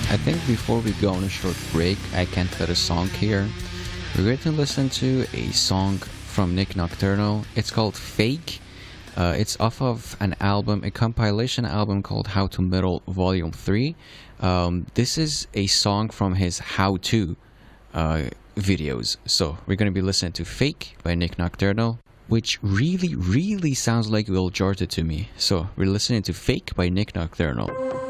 I think before we go on a short break, I can't cut a song here. We're going to listen to a song from Nick Nocturnal. It's called Fake. It's off of an album, a compilation album called How to Metal Volume 3. This is a song from his How To videos. So we're going to be listening to Fake by Nick Nocturnal, which really, really sounds like Will Jordan to me. So we're listening to Fake by Nick Nocturnal.